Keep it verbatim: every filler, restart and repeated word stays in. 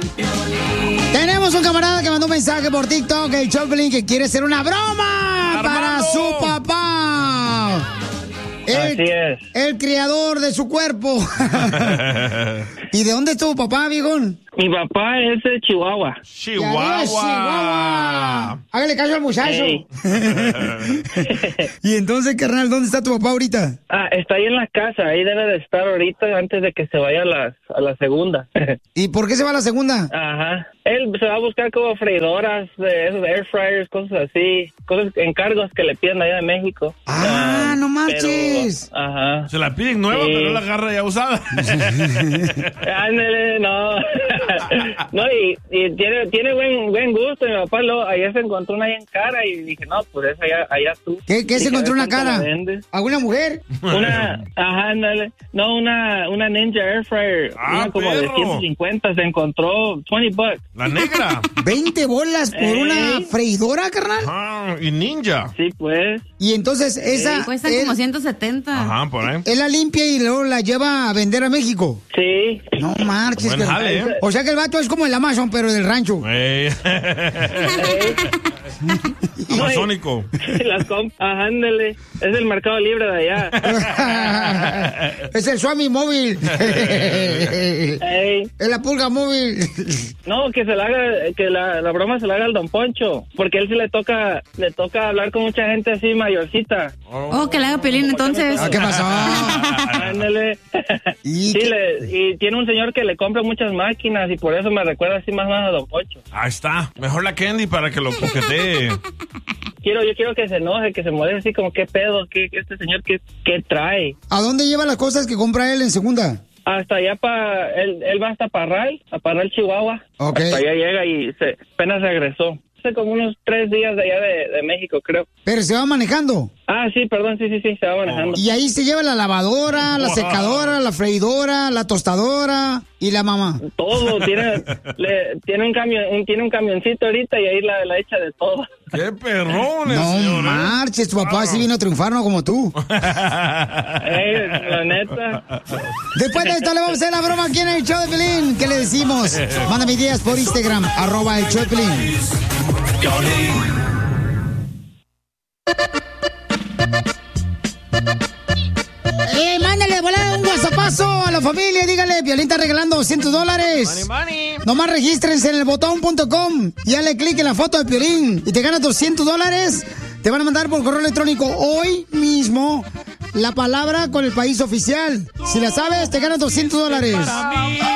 Tenemos un camarada que mandó un mensaje por TikTok, el Choplin, que quiere hacer una broma Armando. para su papá. El, Así es. El criador de su cuerpo. ¿Y de dónde es tu papá, viejón? Mi papá es de Chihuahua. Chihuahua. Chihuahua. Hágale caso al muchacho. Ey. Y entonces, carnal, ¿dónde está tu papá ahorita? Ah, está ahí en la casa. Ahí debe de estar ahorita antes de que se vaya a la, a la segunda. ¿Y por qué se va a la segunda? Ajá. Él se va a buscar como freidoras, de esos air fryers, cosas así, cosas, encargos que le piden allá de México. Ah, no marches. Pero, ajá. Se la piden nueva, Sí. pero la agarra ya usada. Ándale, no. No, y, y tiene, tiene buen, buen gusto. Mi papá lo, ayer se encontró una ahí en cara y dije, no, pues esa allá, allá tú. ¿Qué, qué se Dije, encontró a ver una cuánto cara? la vendes. ¿Alguna mujer? Una, ajá, ándale. No, una, una Ninja Air Fryer. Ah, una como de perro. ciento cincuenta se encontró, veinte bucks. La negra. ¿veinte bolas por Ey. una freidora, carnal? Ah, y ninja. Sí, pues. Y entonces esa... Cuestan él, como ciento setenta. Ajá, por ahí. él la limpia y luego la lleva a vender a México. Sí. No marches. Buen carnal. jale, ¿eh? O sea que el vato es como el Amazon, pero del rancho. Ey. Amazónico. Las comp ajá, ándale. Es el Mercado Libre de allá. Es el Swami móvil. Ey. Es la pulga móvil. No, que se la haga, que la, la broma se la haga al Don Poncho, porque él sí le toca, le toca hablar con mucha gente así mayorcita. Oh, que le haga Piolín entonces. Ah, ¿qué pasó? Ándale. ¿Y Sí, qué? le, y tiene un señor que le compra muchas máquinas y por eso me recuerda así más o menos a Don Poncho. Ahí está. Mejor la Candy para que lo coquetee. Quiero, yo quiero que se enoje, que se moleste así como qué pedo, qué, este señor qué, qué trae. ¿A dónde lleva las cosas que compra él en segunda? Hasta allá para, él, él va hasta Parral, a Parral, Chihuahua. Ok. Hasta allá llega y se, apenas regresó. Hace como unos tres días de allá de, de México, creo. Pero se va manejando. Ah, sí, perdón, sí, sí, sí, se va manejando. Y ahí se lleva la lavadora, la Wow. secadora, la freidora, la tostadora y la mamá. Todo, tiene, le, tiene un camión, un, tiene un camioncito ahorita y ahí la, la echa de todo. ¡Qué perrones, No señor! ¿eh? marches, tu papá sí vino a triunfar, no como tú. Eh, la neta. Después de esto le vamos a hacer la broma aquí en el show de Pelín. ¿Qué le decimos? Mándame ideas por Instagram, arroba el show de Pelín. Eh, mándale de volada un whatsappazo a la familia. Dígale, Piolín está regalando doscientos dólares. Money, money. Nomás regístrense en el botón punto com y dale clic en la foto de Piolín y te ganas doscientos dólares. Te van a mandar por correo electrónico hoy mismo la palabra con el país oficial. Si la sabes, te ganas doscientos dólares.